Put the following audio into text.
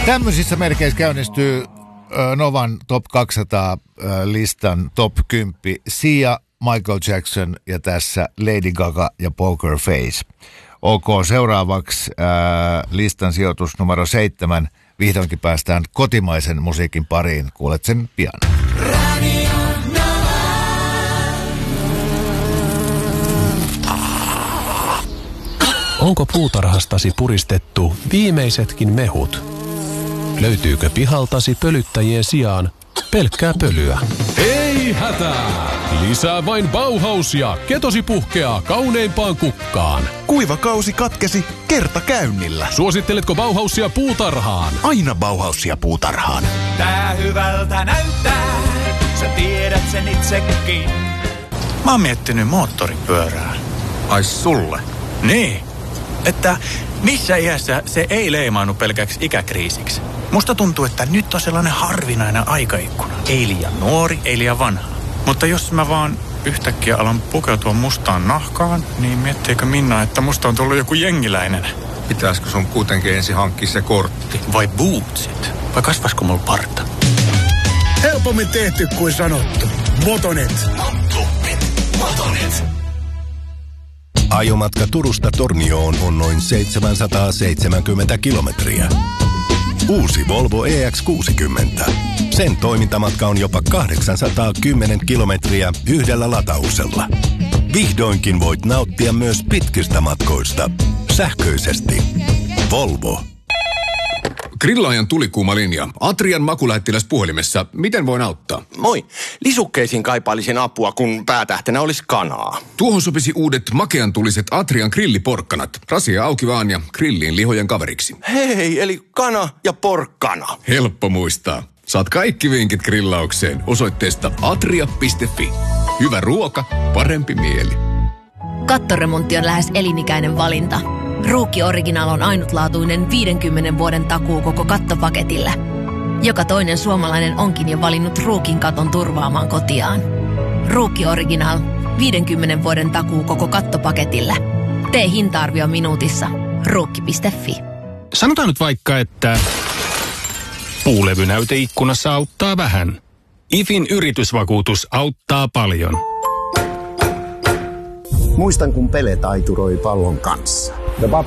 Tämmöisissä merkeissä käynnistyy Novan Top 200 listan Top 10. Sia, Michael Jackson ja tässä Lady Gaga ja Poker Face. OK, seuraavaksi listan sijoitus numero 7. Vihdoinkin päästään kotimaisen musiikin pariin. Kuulet sen pian. Onko puutarhastasi puristettu viimeisetkin mehut? Löytyykö pihaltasi pölyttäjien sijaan pelkkää pölyä? Ei hätää! Lisää vain Bauhausia, ketosi puhkeaa kauneimpaan kukkaan. Kuiva kausi katkesi kertakäynnillä. Suositteletko Bauhausia puutarhaan? Aina Bauhausia puutarhaan. Tää hyvältä näyttää, sä tiedät sen itsekin. Mä oon miettinyt moottoripyörää. Ai sulle? Niin, että missä iässä se ei leimaannu pelkäksi ikäkriisiksi. Musta tuntuu, että nyt on sellainen harvinainen aikaikkuna. Ei liian nuori, ei liian vanha. Mutta jos mä vaan yhtäkkiä alan pukeutua mustaan nahkaan, niin miettiikö Minna, että musta on tullut joku jengiläinen? Pitäisikö sun kuitenkin ensin hankkia se kortti? Vai bootsit? Vai kasvaisiko mulla parta? Helpommin tehty kuin sanottu. Motonet. Ajomatka Turusta Tornioon on noin 770 kilometriä. Uusi Volvo EX60. Sen toimintamatka on jopa 810 kilometriä yhdellä latauksella. Vihdoinkin voit nauttia myös pitkistä matkoista. Sähköisesti. Volvo. Grillaajan tulikuuma linja. Atrian makulähettiläs puhelimessa. Miten voin auttaa? Moi. Lisukkeisiin kaipailisin apua, kun päätähtenä olisi kanaa. Tuohon sopisi uudet makeantuliset Atrian grilliporkkanat. Rasia auki vaan ja grilliin lihojen kaveriksi. Hei, eli kana ja porkkana. Helppo muistaa. Saat kaikki vinkit grillaukseen osoitteesta atria.fi. Hyvä ruoka, parempi mieli. Kattoremontti on lähes elinikäinen valinta. Ruukki Original on ainutlaatuinen 50 vuoden takuu koko kattopaketille. Joka toinen suomalainen onkin jo valinnut Ruukin katon turvaamaan kotiaan. Ruukki Original, 50 vuoden takuu koko kattopaketille. Tee hinta-arvio minuutissa. Ruukki.fi. Sanotaan nyt vaikka, että puulevynäyteikkunassa auttaa vähän. IFin yritysvakuutus auttaa paljon. Muistan, kun Pele taituroi pallon kanssa.